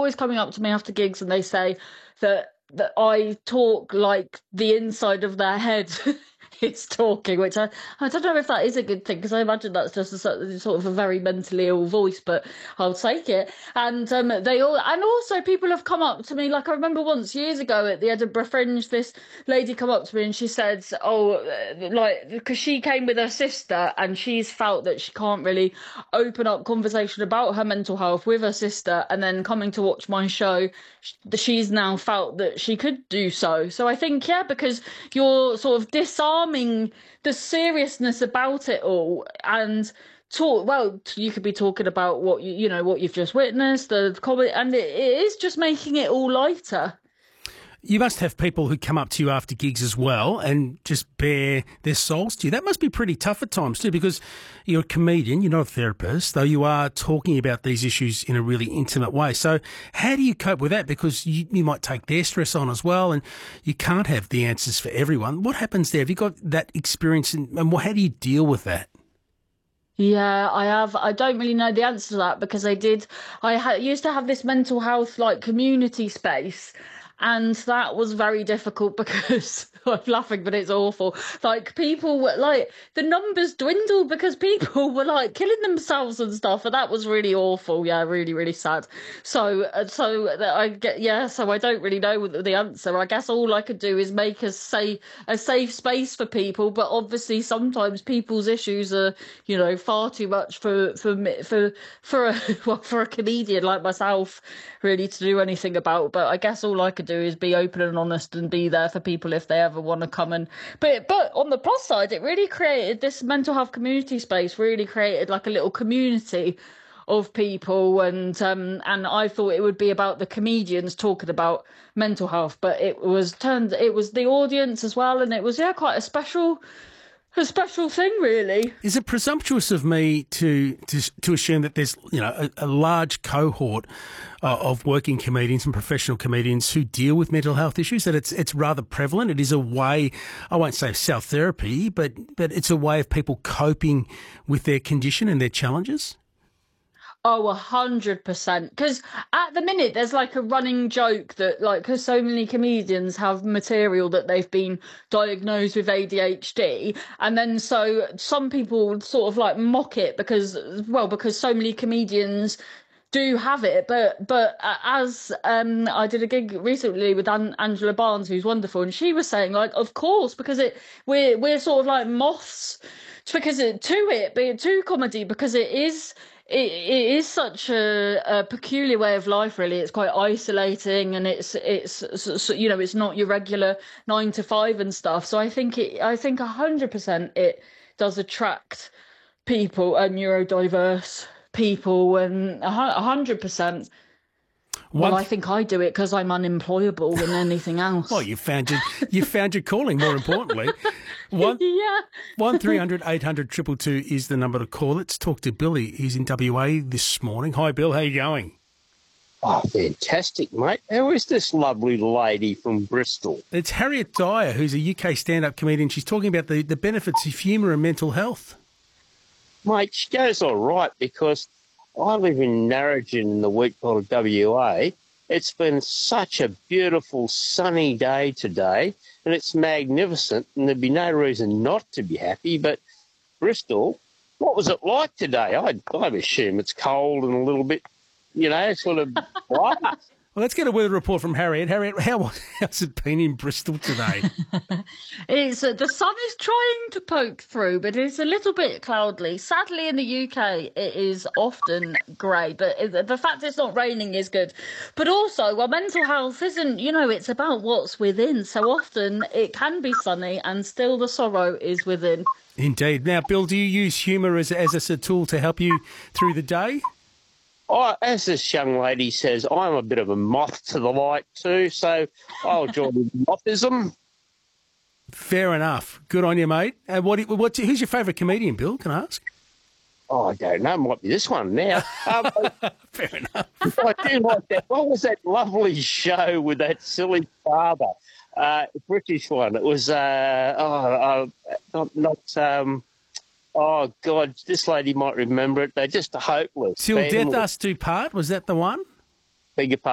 always coming up to me after gigs and they say that I talk like the inside of their head is talking, which I don't know if that is a good thing because I imagine that's just sort of a very mentally ill voice, but I'll take it. And also people have come up to me, like I remember once years ago at the Edinburgh Fringe, this lady come up to me and she said, like, because she came with her sister and she's felt that she can't really open up conversation about her mental health with her sister, and then coming to watch my show, she's now felt that she could do so. So I think, yeah, because you're sort of disarming the seriousness about it all, and you could be talking about what what you've just witnessed, the comedy, and it is just making it all lighter. You must have people who come up to you after gigs as well and just bare their souls to you. That must be pretty tough at times too, because you're a comedian, you're not a therapist, though you are talking about these issues in a really intimate way. So how do you cope with that? Because you might take their stress on as well, and you can't have the answers for everyone. What happens there? Have you got that experience, and how do you deal with that? Yeah, I have. I don't really know the answer to that because used to have this mental health like community space. And that was very difficult because I'm laughing, but it's awful. Like people were like, the numbers dwindled because people were like killing themselves and stuff. And that was really awful. Yeah, really, really sad. So I don't really know the answer. I guess all I could do is make a safe space for people. But obviously sometimes people's issues are, far too much for a comedian like myself really to do anything about. But I guess all I could do is be open and honest and be there for people if they ever want to come but on the plus side, it really created this mental health community space, really created like a little community of people, and I thought it would be about the comedians talking about mental health, but it was the audience as well, and it was quite a special thing, really. Is it presumptuous of me to assume that there's a large cohort of working comedians and professional comedians who deal with mental health issues, that it's rather prevalent? It is a way, I won't say self-therapy, but it's a way of people coping with their condition and their challenges? Oh, 100%. Because at the minute, there's like a running joke that, like, because so many comedians have material that they've been diagnosed with ADHD, and then so some people sort of like mock it because so many comedians do have it, but as I did a gig recently with Angela Barnes, who's wonderful, and she was saying, like, of course, because we're sort of like moths to comedy, because it is such a peculiar way of life, really. It's quite isolating, and it's not your regular 9 to 5 and stuff. So I think 100% it does attract people, neurodiverse people, and 100%. Well, I think I do it because I'm unemployable than anything else. Well, you found your calling, more importantly. 1300 800 222 is the number to call. Let's talk to Billy. He's in WA this morning. Hi, Bill. How are you going? Oh, fantastic, mate. How is this lovely lady from Bristol? It's Harriet Dyer, who's a UK stand-up comedian. She's talking about the benefits of humour and mental health. Mate, she goes all right because I live in Narrogin in the wheat belt of WA. It's been such a beautiful sunny day today, and it's magnificent, and there'd be no reason not to be happy. But Bristol, what was it like today? I'd assume it's cold and a little bit, sort of bright. Well, let's get a weather report from Harriet. Harriet, how's it been in Bristol today? The sun is trying to poke through, but it's a little bit cloudy. Sadly, in the UK, it is often grey, but the fact it's not raining is good. But also, mental health isn't, it's about what's within. So often it can be sunny and still the sorrow is within. Indeed. Now, Bill, do you use humour as a tool to help you through the day? As this young lady says, I'm a bit of a moth to the light too, so I'll join the mothism. Fair enough. Good on you, mate. Who's your favourite comedian, Bill? Can I ask? Oh, I don't know. It might be this one now. Fair enough. I do like that. What was that lovely show with that silly father? British one. It was oh, God, this lady might remember it. They're just hopeless. Till Death Us Do Part, was that the one? Beg your pardon?